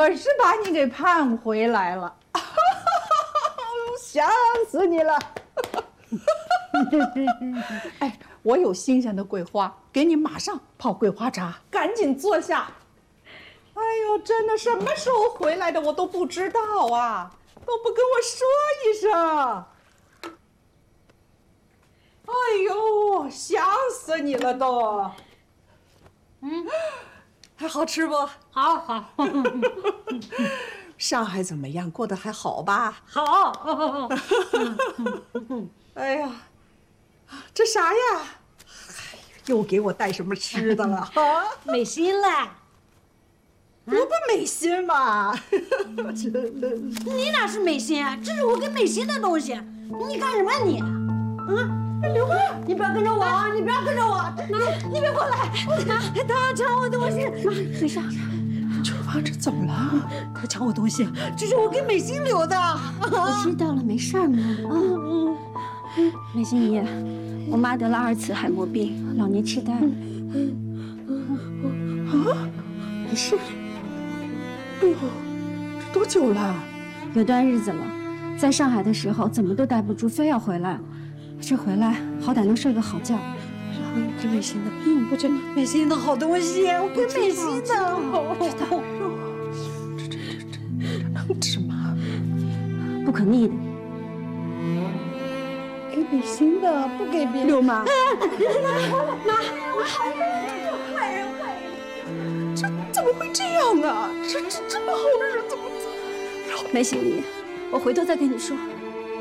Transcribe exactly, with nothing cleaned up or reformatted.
可是把你给盼回来了，想死你了。哎，我有新鲜的桂花，给你马上泡桂花茶，赶紧坐下。哎呦，真的什么时候回来的我都不知道啊，都不跟我说一声。哎呦，想死你了都。嗯，还好吃不？ 好好。 上海怎么样？过得还好吧？ 好。 哎呀，这啥呀？又给我带什么吃的了？啊， 美心了。 不不美心吧？ 真的，你哪是美心啊？这是我给美心的东西，你干什么你？啊，刘妈，你不要跟着我啊！你不要跟着我，你别过来！他抢我东西！妈，没事。 秋芳，这怎么了？ 他抢我东西，这是我给美心留的。 我知道了，没事儿嘛。啊，美心姨，我妈得了二次海默病，老年痴呆。 啊， 没事。 哎呦，这多久了？ 有段日子了，在上海的时候怎么都待不住，非要回来。这回来好歹能睡个好觉。 给美心的，嗯，不，这美心的好东西，我给美心的。 知道。 这这这这这能吃吗？ 不可逆的。 给美心的，不给别人。 六妈。 妈，妈，坏人，坏人！这怎么会这样啊？这这这么好的人怎么？ 美心姨，我回头再跟你说。